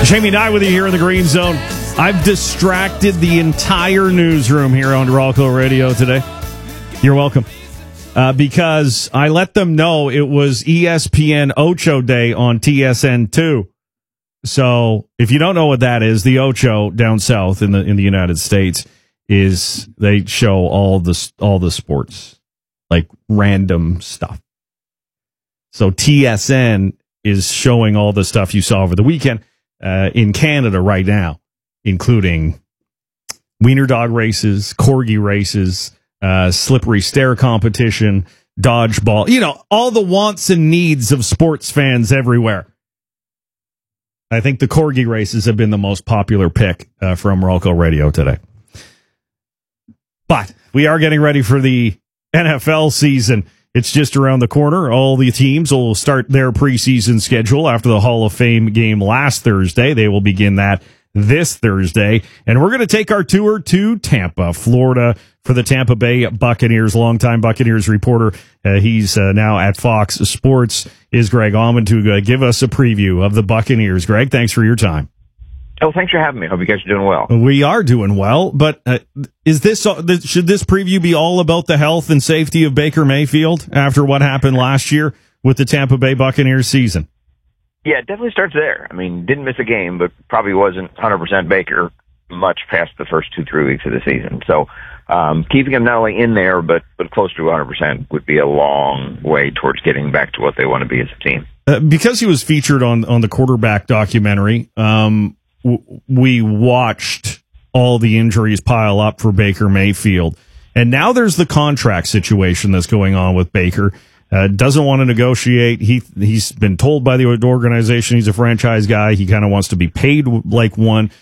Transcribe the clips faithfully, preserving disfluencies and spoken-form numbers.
Jamie Nye with you here in the Green Zone. I've distracted the entire newsroom here on Ralco Radio today. You're welcome. Uh, because I let them know it was E S P N Ocho Day on T S N two. So if you don't know what that is, the Ocho down south in the in the United States is they show all the all the sports, like random stuff. So T S N is showing all the stuff you saw over the weekend. Uh, in Canada right now, including wiener dog races, corgi races, uh, slippery stair competition, dodgeball, you know, all the wants and needs of sports fans everywhere. I think the corgi races have been the most popular pick uh, from Ralco Radio today. But we are getting ready for the N F L season. It's just around the corner. All the teams will start their preseason schedule after the Hall of Fame game last Thursday. They will begin that this Thursday. And we're going to take our tour to Tampa, Florida, for the Tampa Bay Buccaneers. Longtime Buccaneers reporter. Uh, he's uh, now at Fox Sports, is Greg Auman, to uh, give us a preview of the Buccaneers. Greg, thanks for your time. Oh, thanks for having me. Hope you guys are doing well. We are doing well, but uh, is this should this preview be all about the health and safety of Baker Mayfield after what happened last year with the Tampa Bay Buccaneers season? Yeah, it definitely starts there. I mean, didn't miss a game, but probably wasn't one hundred percent Baker much past the first two, three weeks of the season. So um, keeping him not only in there, but, but close to one hundred percent would be a long way towards getting back to what they want to be as a team. Uh, because he was featured on, on the quarterback documentary, um, we watched all the injuries pile up for Baker Mayfield. And now there's the contract situation that's going on with Baker. Uh, doesn't want to negotiate. He, he's been told by the organization he's a franchise guy. He kind of wants to be paid like one.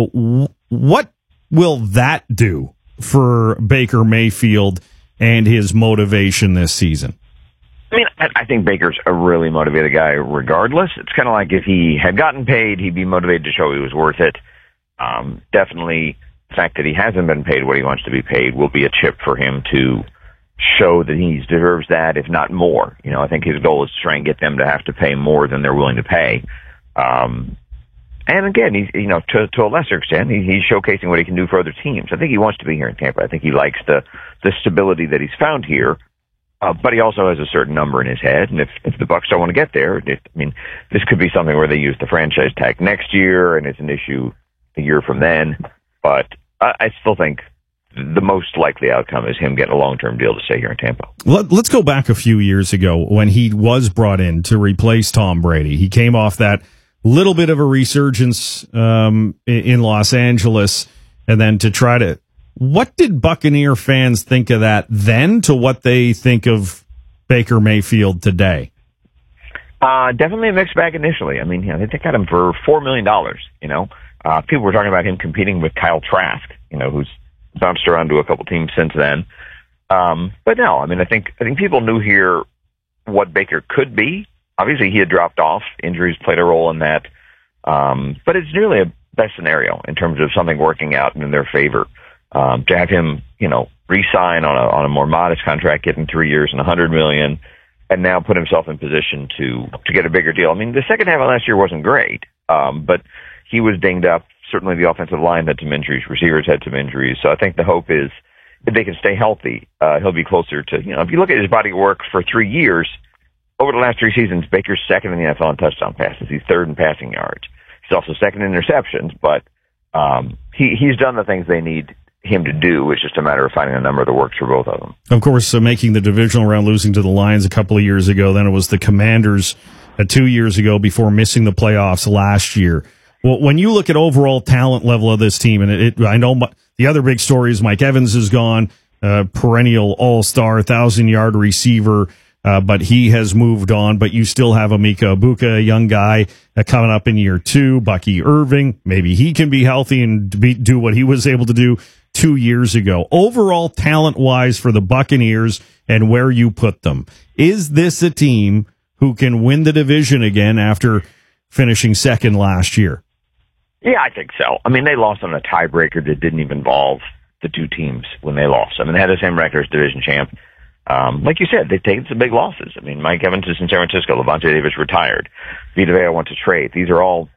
What will that do for Baker Mayfield and his motivation this season? I mean, I think Baker's a really motivated guy regardless. It's kind of like if he had gotten paid, he'd be motivated to show he was worth it. Um, definitely the fact that he hasn't been paid what he wants to be paid will be a chip for him to show that he deserves that, if not more. You know, I think his goal is to try and get them to have to pay more than they're willing to pay. Um, and again, he's, you know, to, to a lesser extent, he, he's showcasing what he can do for other teams. I think he wants to be here in Tampa. I think he likes the, the stability that he's found here. Uh, but he also has a certain number in his head, and if, if the Bucs don't want to get there, it, I mean, this could be something where they use the franchise tag next year, and it's an issue a year from then. But I, I still think the most likely outcome is him getting a long-term deal to stay here in Tampa. Let, let's go back a few years ago when he was brought in to replace Tom Brady. He came off that little bit of a resurgence um, in, in Los Angeles, and then to try to... What did Buccaneer fans think of that then to what they think of Baker Mayfield today? Uh, definitely a mixed bag initially. I mean, you know, they got him for four million dollars, you know. Uh, people were talking about him competing with Kyle Trask, you know, who's bounced around to a couple teams since then. Um, but no, I mean, I think, I think people knew here what Baker could be. Obviously, he had dropped off. Injuries played a role in that. Um, but it's nearly a best scenario in terms of something working out in their favor. Um, to have him, you know, re-sign on a, on a more modest contract, get him three years and a hundred million, and now put himself in position to, to get a bigger deal. I mean, the second half of last year wasn't great, um, but he was dinged up. Certainly the offensive line had some injuries, receivers had some injuries. So I think the hope is if they can stay healthy, uh, he'll be closer to, you know, if you look at his body of work for three years, over the last three seasons, Baker's second in the N F L in touchdown passes. He's third in passing yards. He's also second in interceptions, but, um, he, he's done the things they need him to do. It's just a matter of finding a number that works for both of them. Of course, uh, making the divisional round, losing to the Lions a couple of years ago. Then it was the Commanders uh, two years ago before missing the playoffs last year. Well, when you look at overall talent level of this team, and it, it, I know my, the other big story is Mike Evans is gone, uh, perennial all-star, thousand-yard receiver, uh, but he has moved on. But you still have Emeka Egbuka, a young guy uh, coming up in year two. Bucky Irving, maybe he can be healthy and be, do what he was able to do two years ago. Overall, talent-wise for the Buccaneers and where you put them, is this a team who can win the division again after finishing second last year? Yeah, I think so. I mean, they lost on a tiebreaker that didn't even involve the two teams when they lost. I mean, they had the same record as division champ. Um, like you said, they've taken some big losses. I mean, Mike Evans is in San Francisco. Levante Davis retired. Vita Vea went to trade. These are all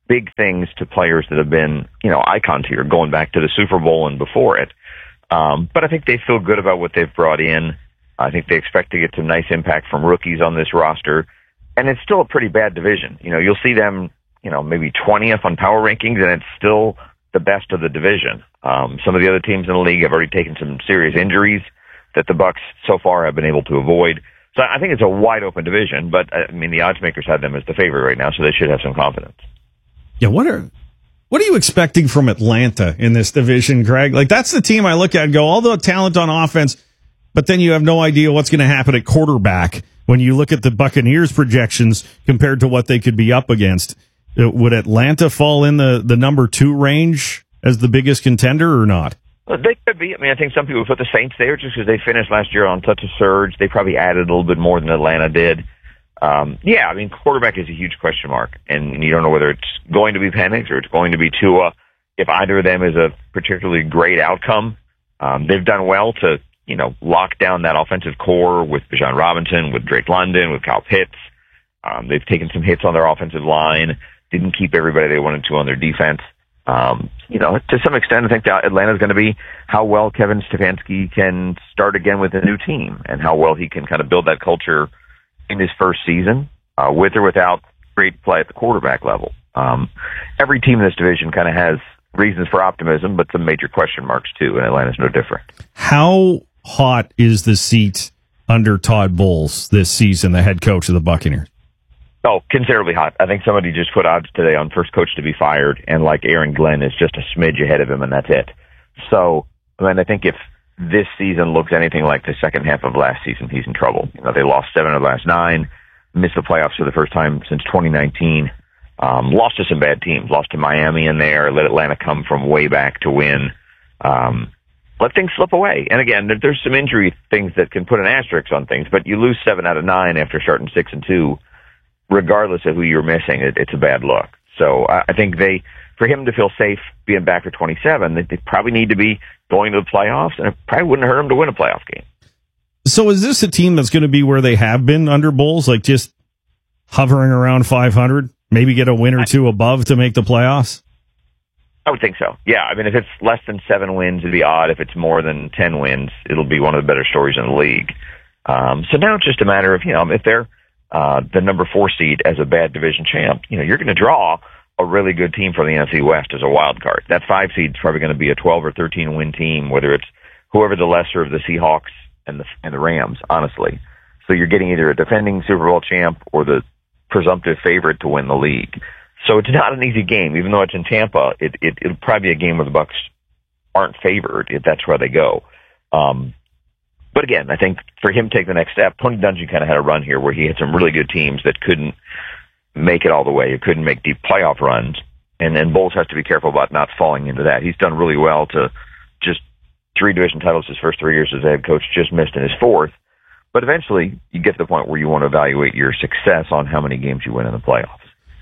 big things to players that have been, you know, icons here, going back to the Super Bowl and before it. Um, but I think they feel good about what they've brought in. I think they expect to get some nice impact from rookies on this roster. And it's still a pretty bad division. You know, you'll see them, you know, maybe twentieth on power rankings, and it's still the best of the division. Um, some of the other teams in the league have already taken some serious injuries that the Bucs so far have been able to avoid. So I think it's a wide open division, but I mean, the odds makers have them as the favorite right now, so they should have some confidence. Yeah, what are what are you expecting from Atlanta in this division, Greg? Like, that's the team I look at and go, all the talent on offense, but then you have no idea what's going to happen at quarterback when you look at the Buccaneers projections compared to what they could be up against. Would Atlanta fall in the, the number two range as the biggest contender or not? Well, they could be. I mean, I think some people put the Saints there just because they finished last year on such a surge. They probably added a little bit more than Atlanta did. Um, yeah, I mean, quarterback is a huge question mark, and you don't know whether it's going to be Penix or it's going to be Tua. If either of them is a particularly great outcome, um, they've done well to, you know, lock down that offensive core with Bijan Robinson, with Drake London, with Kyle Pitts. Um, they've taken some hits on their offensive line, didn't keep everybody they wanted to on their defense. Um, you know, to some extent, I think that Atlanta's going to be how well Kevin Stefanski can start again with a new team and how well he can kind of build that culture in his first season, uh, with or without great play at the quarterback level. Um, every team in this division kind of has reasons for optimism, but some major question marks too, and Atlanta's no different. How hot is the seat under Todd Bowles this season, the head coach of the Buccaneers? Oh, considerably hot. I think somebody just put odds today on first coach to be fired, and like Aaron Glenn is just a smidge ahead of him, and that's it. So, I mean, I think if this season looks anything like the second half of last season, he's in trouble. You know, they lost seven of the last nine, missed the playoffs for the first time since twenty nineteen, um, lost to some bad teams, lost to Miami in there, let Atlanta come from way back to win, um, let things slip away. And again, there, there's some injury things that can put an asterisk on things, but you lose seven out of nine after starting six and two, regardless of who you're missing, it, it's a bad look. So I, I think they, for him to feel safe being back for twenty-seven, they, they probably need to be going to the playoffs, and it probably wouldn't hurt him to win a playoff game. So is this a team that's going to be where they have been under Bowles, like just hovering around five hundred, maybe get a win or two above to make the playoffs? I would think so. Yeah, I mean, if it's less than seven wins, it'd be odd. If it's more than ten wins, it'll be one of the better stories in the league. Um, so now it's just a matter of, you know, if they're uh, the number four seed as a bad division champ, you know, you're going to draw a really good team for the N F C West as a wild card. That five seed is probably going to be a twelve or thirteen win team, whether it's whoever the lesser of the Seahawks and the and the Rams, honestly. So you're getting either a defending Super Bowl champ or the presumptive favorite to win the league. So it's not an easy game, even though it's in Tampa. It, it it'll probably be a game where the Bucs aren't favored if that's where they go. Um, but again, I think for him to take the next step, Tony Dungy kind of had a run here where he had some really good teams that couldn't make it all the way. It couldn't make deep playoff runs. And then Bowles has to be careful about not falling into that. He's done really well to just three division titles his first three years as a head coach, just missed in his fourth. But eventually you get to the point where you want to evaluate your success on how many games you win in the playoffs.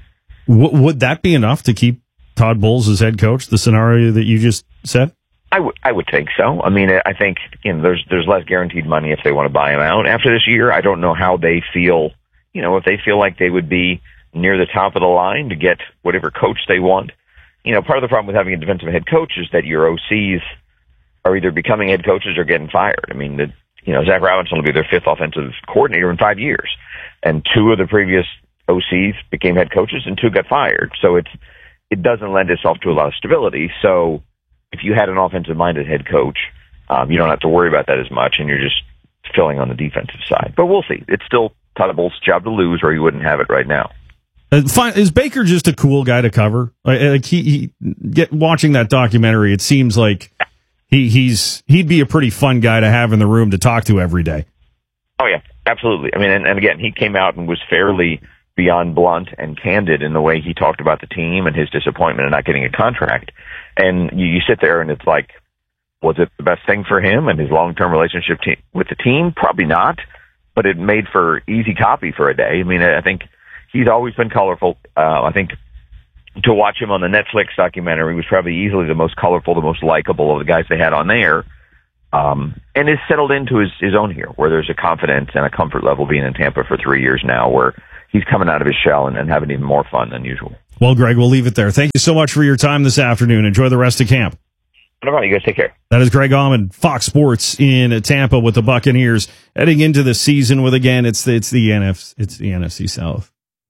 W- would that be enough to keep Todd Bowles as head coach, the scenario that you just said? I would, I would think so. I mean, I think, you know, there's, there's less guaranteed money if they want to buy him out after this year. I don't know how they feel, you know, if they feel like they would be near the top of the line to get whatever coach they want. You know, part of the problem with having a defensive head coach is that your O Cs are either becoming head coaches or getting fired. I mean, the, you know, Zach Robinson will be their fifth offensive coordinator in five years. And two of the previous O Cs became head coaches and two got fired. So it's, it doesn't lend itself to a lot of stability. So if you had an offensive-minded head coach, um, you don't have to worry about that as much, and you're just filling on the defensive side. But we'll see. It's still Todd Bowles' job to lose, or he wouldn't have it right now. Uh, fine. Is Baker just a cool guy to cover? Like, like he, he get watching that documentary, it seems like he, he's he'd be a pretty fun guy to have in the room to talk to every day. Oh yeah, absolutely. I mean, and, and again, he came out and was fairly beyond blunt and candid in the way he talked about the team and his disappointment in not getting a contract. And you, you sit there and it's like, was it the best thing for him and his long-term relationship te- with the team? Probably not, but it made for easy copy for a day. I mean, I think he's always been colorful. Uh, I think to watch him on the Netflix documentary was probably easily the most colorful, the most likable of the guys they had on there. Um, and is settled into his, his own here, where there's a confidence and a comfort level being in Tampa for three years now, where he's coming out of his shell and, and having even more fun than usual. Well, Greg, we'll leave it there. Thank you so much for your time this afternoon. Enjoy the rest of camp. No problem. You guys take care. That is Greg Auman, Fox Sports in Tampa with the Buccaneers heading into the season with, again, it's the, it's the N F C, it's the N F C South.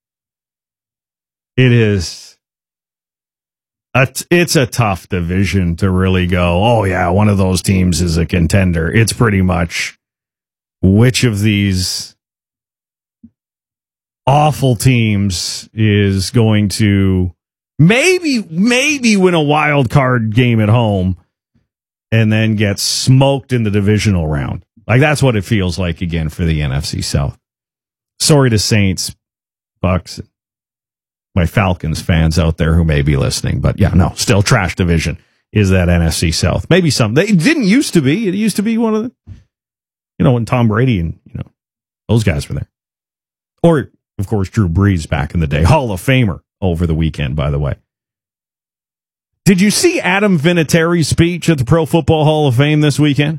It is a, it's a tough division to really go, oh yeah, one of those teams is a contender. It's pretty much which of these awful teams is going to maybe, maybe win a wild card game at home and then get smoked in the divisional round. Like, that's what it feels like again for the N F C South. Sorry to Saints, Bucks, my Falcons fans out there who may be listening, but yeah, no, still trash division is that N F C South. Maybe some, they didn't used to be. It used to be one of the, you know, when Tom Brady and, you know, those guys were there. Or, of course, Drew Brees back in the day. Hall of Famer over the weekend, by the way. Did you see Adam Vinatieri's speech at the Pro Football Hall of Fame this weekend?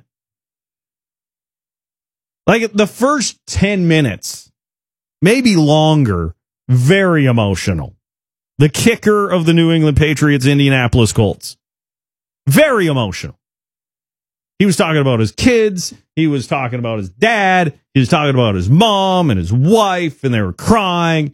Like, the first ten minutes, maybe longer, very emotional. The kicker of the New England Patriots, Indianapolis Colts. Very emotional. He was talking about his kids. He was talking about his dad. He was talking about his mom and his wife, and they were crying.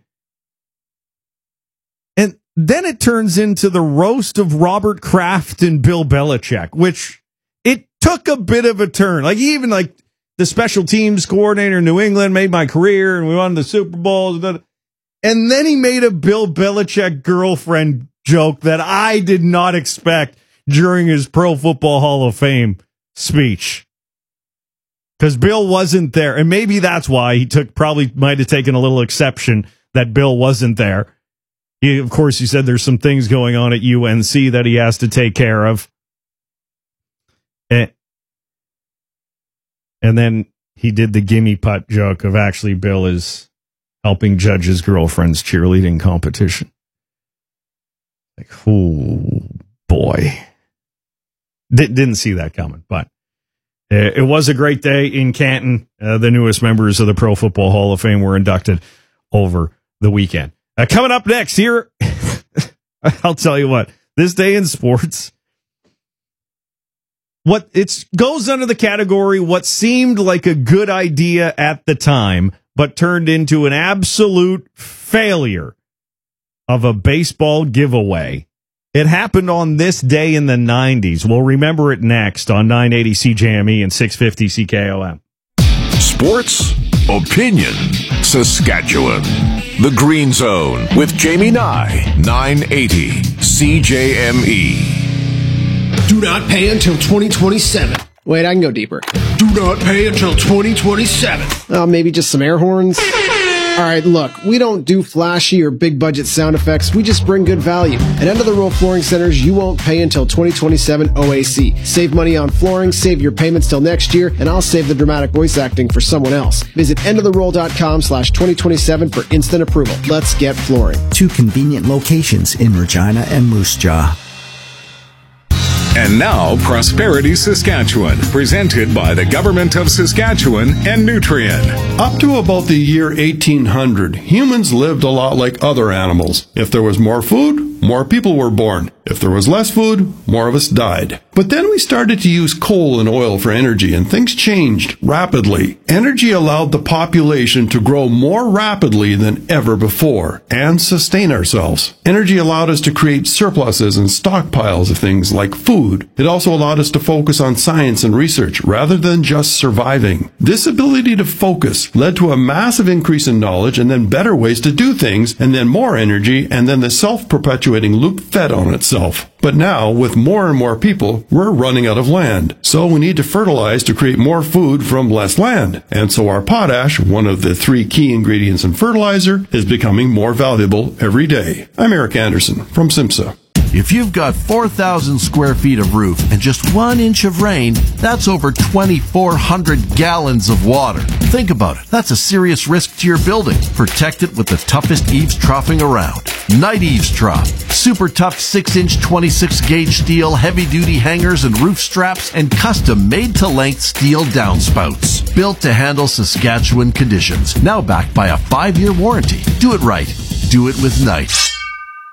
And then it turns into the roast of Robert Kraft and Bill Belichick, which it took a bit of a turn. Like, even like the special teams coordinator in New England made my career, and we won the Super Bowls. And then he made a Bill Belichick girlfriend joke that I did not expect during his Pro Football Hall of Fame speech. Because Bill wasn't there. And maybe that's why he took, probably might have taken a little exception that Bill wasn't there. He, of course, he said there's some things going on at U N C that he has to take care of. And, and then he did the gimme putt joke of actually Bill is helping judge his girlfriend's cheerleading competition. Like, oh, boy. D- didn't see that coming, but uh, it was a great day in Canton. Uh, the newest members of the Pro Football Hall of Fame were inducted over the weekend. Uh, coming up next here, I'll tell you what, this day in sports, what it goes under the category, what seemed like a good idea at the time, but turned into an absolute failure of a baseball giveaway. It happened on this day in the nineties. We'll remember it next on nine eighty C J M E and six fifty C K O M. Sports, opinion, Saskatchewan. The Green Zone with Jamie Nye, nine eighty C J M E. Do not pay until twenty twenty-seven. Wait, I can go deeper. Do not pay until twenty twenty-seven. Uh, maybe just some air horns? All right, look, we don't do flashy or big budget sound effects. We just bring good value. At End of the Roll Flooring Centers, you won't pay until twenty twenty-seven O A C. Save money on flooring, save your payments till next year, and I'll save the dramatic voice acting for someone else. Visit end of the roll dot com slash twenty twenty-seven for instant approval. Let's get flooring. Two convenient locations in Regina and Moose Jaw. And now, Prosperity Saskatchewan, presented by the Government of Saskatchewan and Nutrien. Up to about the year eighteen hundred, humans lived a lot like other animals. If there was more food, more people were born. If there was less food, more of us died. But then we started to use coal and oil for energy, and things changed rapidly. Energy allowed the population to grow more rapidly than ever before and sustain ourselves. Energy allowed us to create surpluses and stockpiles of things like food. It also allowed us to focus on science and research rather than just surviving. This ability to focus led to a massive increase in knowledge and then better ways to do things, and then more energy, and then the self-perpetuating loop fed on itself. But now, with more and more people, we're running out of land. So we need to fertilize to create more food from less land. And so our potash, one of the three key ingredients in fertilizer, is becoming more valuable every day. I'm Eric Anderson from SIMSA. If you've got four thousand square feet of roof and just one inch of rain, that's over twenty-four hundred gallons of water. Think about it. That's a serious risk to your building. Protect it with the toughest eaves troughing around. Night Eaves Trough. Super tough six inch twenty-six gauge steel, heavy-duty hangers and roof straps, and custom made-to-length steel downspouts. Built to handle Saskatchewan conditions. Now backed by a five year warranty. Do it right. Do it with Knight.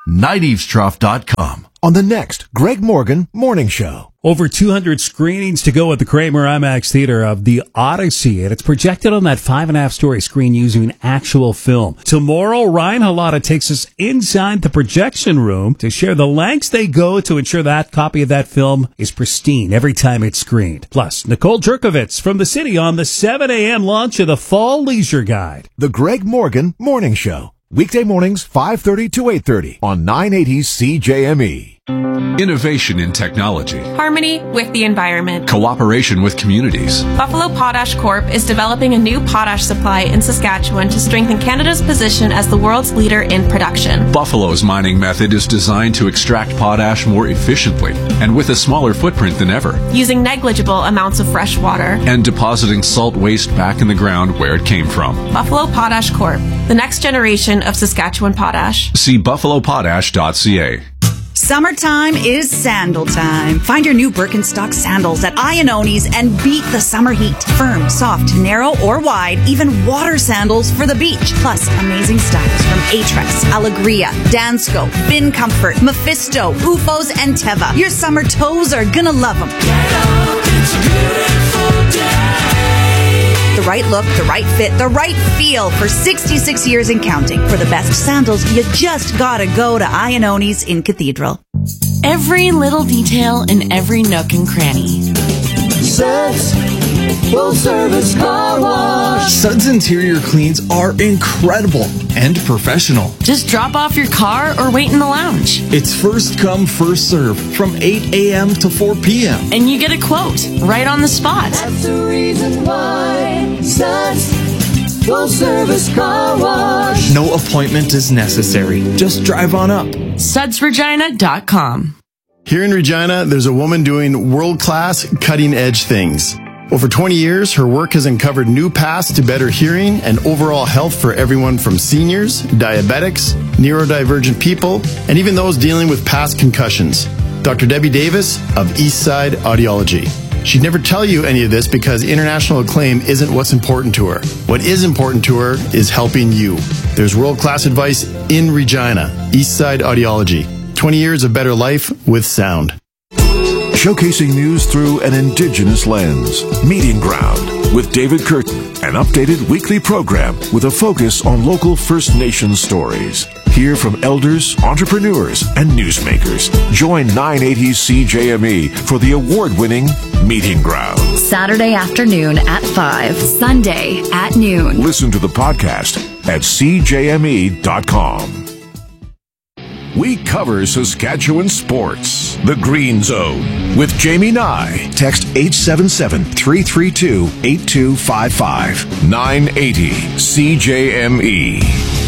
night eaves trough dot com. On the next Greg Morgan Morning Show. Over two hundred screenings to go at the Kramer IMAX Theater of The Odyssey, and it's projected on that five and a half story screen using actual film. Tomorrow, Ryan Halata takes us inside the projection room to share the lengths they go to ensure that copy of that film is pristine every time it's screened. Plus, Nicole Jerkovitz from the city on the seven a.m. launch of the Fall Leisure Guide. The Greg Morgan Morning Show. Weekday mornings, five thirty to eight thirty on nine eighty C J M E. Innovation in technology. Harmony with the environment. Cooperation with communities. Buffalo Potash Corp is developing a new potash supply in Saskatchewan to strengthen Canada's position as the world's leader in production. Buffalo's mining method is designed to extract potash more efficiently and with a smaller footprint than ever. Using negligible amounts of fresh water. And depositing salt waste back in the ground where it came from. Buffalo Potash Corp, the next generation of Saskatchewan potash. See buffalo potash dot c a. Summertime is sandal time. Find your new Birkenstock sandals at Iannoni's and beat the summer heat. Firm, soft, narrow, or wide, even water sandals for the beach. Plus, amazing styles from Aetrex, Allegria, Dansko, Bin Comfort, Mephisto, U F Os, and Teva. Your summer toes are gonna love them. The right look, the right fit, the right feel for sixty-six years and counting. For the best sandals, you just gotta go to Iannoni's in Cathedral. Every little detail in every nook and cranny. Suds Full Service Car Wash. Suds interior cleans are incredible and professional. Just drop off your car or wait in the lounge. It's first come, first serve from eight a.m. to four p.m. And you get a quote right on the spot. That's the reason why Suds Full Service Car Wash. No appointment is necessary. Just drive on up. suds regina dot com. Here in Regina, there's a woman doing world-class, cutting-edge things. Over twenty years, her work has uncovered new paths to better hearing and overall health for everyone from seniors, diabetics, neurodivergent people, and even those dealing with past concussions. Doctor Debbie Davis of Eastside Audiology. She'd never tell you any of this because international acclaim isn't what's important to her. What is important to her is helping you. There's world-class advice in Regina. Eastside Audiology. twenty years of better life with sound. Showcasing news through an Indigenous lens. Meeting Ground with David Curtin, an updated weekly program with a focus on local First Nations stories. Hear from elders, entrepreneurs, and newsmakers. Join nine eighty C J M E for the award-winning Meeting Ground. Saturday afternoon at five, Sunday at noon. Listen to the podcast at c j m e dot com. We cover Saskatchewan sports. The Green Zone with Jamie Nye. Text eight seven seven, three three two, eight two five five. nine eighty C J M E.